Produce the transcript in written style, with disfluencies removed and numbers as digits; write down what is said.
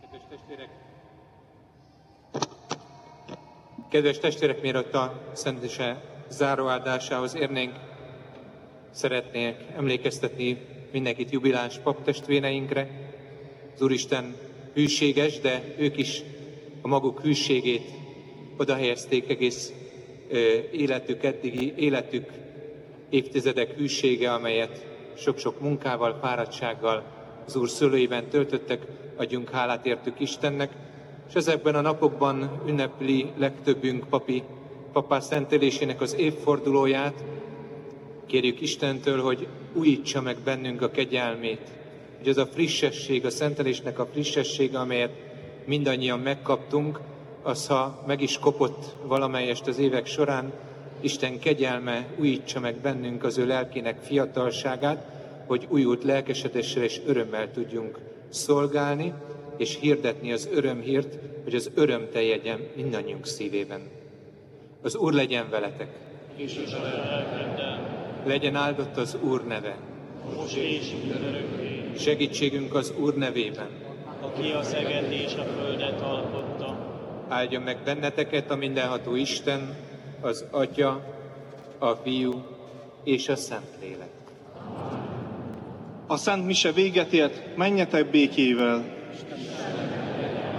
Kedves testvérek! Kedves testvérek, mielőtt a Szent Mise záróáldásához érnénk, szeretnék emlékeztetni mindenkit jubiláns paptestvéreinkre. Az Úristen hűséges, de ők is a maguk hűségét odahelyezték, egész életük, eddigi életük, évtizedek hűsége, amelyet sok-sok munkával, fáradtsággal az Úr szőlőiben töltöttek, adjunk hálát értük Istennek, és ezekben a napokban ünnepli legtöbbünk papá szentelésének az évfordulóját. Kérjük Istentől, hogy újítsa meg bennünk a kegyelmét, hogy az a frissesség, a szentelésnek a frissessége, amelyet mindannyian megkaptunk, az, ha meg is kopott valamelyest az évek során, Isten kegyelme újítsa meg bennünk az ő lelkének fiatalságát, hogy újult lelkesedéssel és örömmel tudjunk szolgálni, és hirdetni az örömhírt, hogy az öröm teljedjen mindannyiunk szívében. Az Úr legyen veletek! És a lelkeddel. Legyen áldott az Úr neve! Most és mindörökké. Segítségünk az Úr nevében! Aki a szeget és a földet alkotta. Áldjon meg benneteket a mindenható Isten, az Atya, a Fiú és a Szentlélek. A Szent Mise véget ért, menjetek békével!